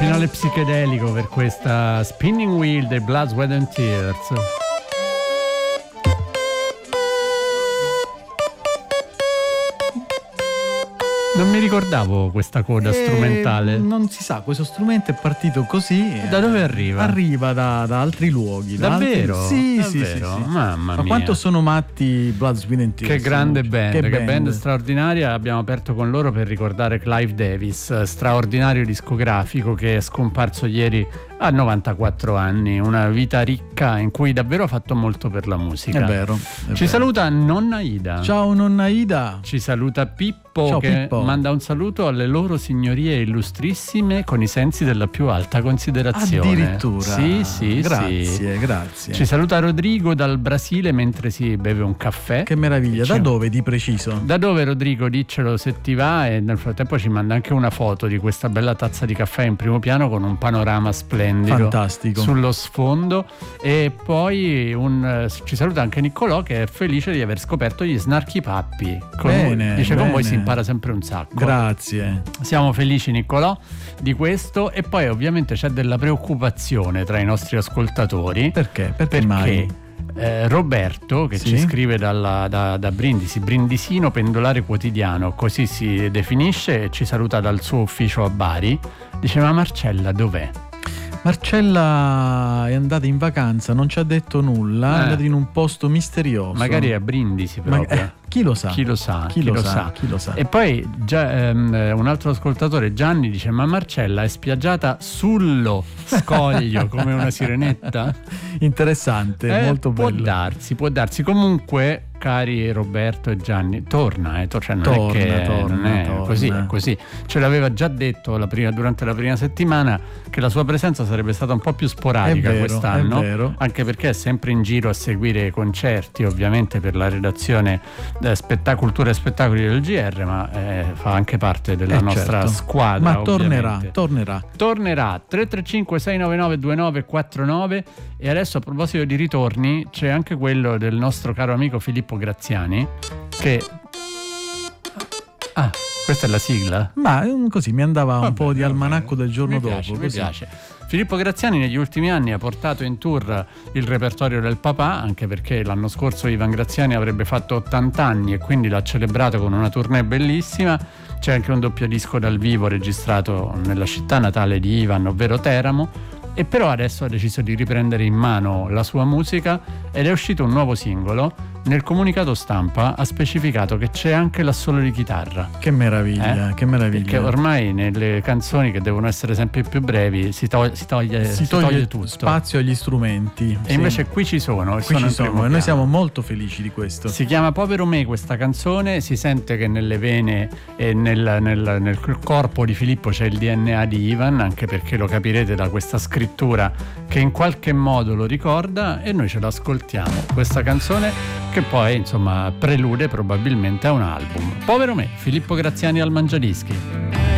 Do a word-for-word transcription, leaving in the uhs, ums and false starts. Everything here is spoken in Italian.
finale psichedelico per questa Spinning Wheel dei Blood, Sweat and Tears. Non mi ricordavo questa coda eh, strumentale. Non si sa, questo strumento è partito così. Da dove arriva? Arriva da, da altri luoghi. Da Davvero? Altri... Sì, Davvero? sì, sì, sì. Mamma mia. Ma quanto sono matti Blood, Sweat and Tears? Che grande band, che, che band. band straordinaria. Abbiamo aperto con loro per ricordare Clive Davis, straordinario discografico che è scomparso ieri a novantaquattro anni. Una vita ricca in cui davvero ha fatto molto per la musica. È vero. È Ci vero. saluta nonna Ida. Ciao nonna Ida. Ci saluta Pippo. Ciao, che Pippo. manda un saluto alle loro signorie illustrissime con i sensi della più alta considerazione. Addirittura. Sì, sì, grazie, sì. grazie. Ci saluta Rodrigo dal Brasile mentre si beve un caffè. Che meraviglia. Da C'è- dove di preciso? Da dove, Rodrigo? Diccelo se ti va. E nel frattempo ci manda anche una foto di questa bella tazza di caffè in primo piano con un panorama splendido Fantastico. sullo sfondo. E poi un, ci saluta anche Niccolò, che è felice di aver scoperto gli Snarky Puppy. Con Bene, dice con voi bene. si impara sempre un sacco. Grazie. Siamo felici, Niccolò, di questo. E poi ovviamente c'è della preoccupazione tra i nostri ascoltatori. Perché? Perché, Perché mai? eh, Roberto, che Sì? ci scrive dalla, da, da Brindisi, Brindisino Pendolare Quotidiano, così si definisce, e ci saluta dal suo ufficio a Bari, dice: ma Marcella dov'è? Marcella è andata in vacanza, non ci ha detto nulla, Eh. è andata in un posto misterioso. Magari è a Brindisi Ma- proprio. eh, chi lo sa? Chi lo sa, Chi lo sa, chi lo sa. E poi già, ehm, un altro ascoltatore, Gianni, dice: ma Marcella è spiaggiata sullo scoglio come una sirenetta? Interessante, Eh, molto può bello. darsi, può darsi. Comunque, cari Roberto e Gianni, torna, eh, to- cioè non Torna, è che torna, non è torna. così, è così. Ce l'aveva già detto la prima- durante la prima settimana che la sua presenza sarebbe stata un po' più sporadica È vero, quest'anno, è vero. anche perché è sempre in giro a seguire concerti, ovviamente per la redazione eh, spetta- cultura e spettacoli del G R, ma eh, fa anche parte della Eh, nostra certo. squadra. Ma tornerà, ovviamente. tornerà. Tornerà tre tre cinque sei nove nove due nove quattro nove. E adesso, a proposito di ritorni, c'è anche quello del nostro caro amico Filippo Graziani, che ah, questa è la sigla? Ma eh, così mi andava un Vabbè, po' di vabbè. almanacco del giorno Mi dopo. piace, mi così. piace. Filippo Graziani negli ultimi anni ha portato in tour il repertorio del papà, anche perché l'anno scorso Ivan Graziani avrebbe fatto ottanta anni e quindi l'ha celebrato con una tournée bellissima. C'è anche un doppio disco dal vivo registrato nella città natale di Ivan, ovvero Teramo. E però adesso ha deciso di riprendere in mano la sua musica ed è uscito un nuovo singolo. Nel comunicato stampa ha specificato che c'è anche l'assolo di chitarra. Che meraviglia, Eh? che meraviglia. Perché ormai nelle canzoni, che devono essere sempre più brevi, si, to- si toglie, si si toglie, toglie tutto. spazio agli strumenti. E invece qui ci sono. e qui sono ci in sono primo e noi piano. siamo molto felici di questo. Si chiama Povero me questa canzone, si sente che nelle vene e nel, nel- nel corpo di Filippo c'è il D N A di Ivan, anche perché lo capirete da questa scrittura che in qualche modo lo ricorda, e noi ce l'ascoltiamo, questa canzone che poi insomma prelude probabilmente a un album. Povero me, Filippo Graziani al Mangiadischi.